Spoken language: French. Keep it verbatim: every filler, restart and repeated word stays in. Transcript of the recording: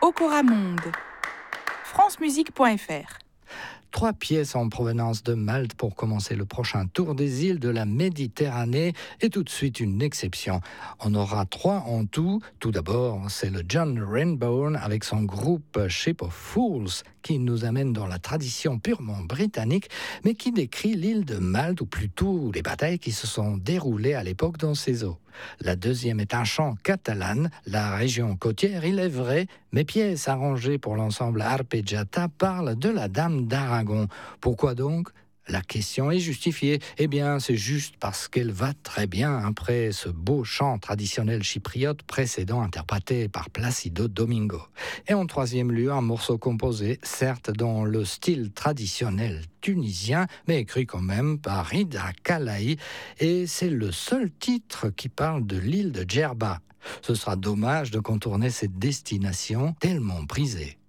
Okora Monde, francemusique point f r. Trois pièces en provenance de Malte pour commencer le prochain tour des îles de la Méditerranée et tout de suite une exception. On aura trois en tout. Tout d'abord, c'est le John Renbourn avec son groupe Ship of Fools qui nous amène dans la tradition purement britannique mais qui décrit l'île de Malte ou plutôt les batailles qui se sont déroulées à l'époque dans ses eaux. La deuxième est un chant catalan, la région côtière, il est vrai, mes pièces arrangées pour l'ensemble Arpeggiata parlent de la Dame d'Aragon. Pourquoi donc ? La question est justifiée. Eh bien, c'est juste parce qu'elle va très bien après ce beau chant traditionnel chypriote précédent interprété par Placido Domingo. Et en troisième lieu, un morceau composé, certes dans le style traditionnel tunisien, mais écrit quand même par Ida Kalaï, et c'est le seul titre qui parle de l'île de Djerba. Ce sera dommage de contourner cette destination tellement prisée.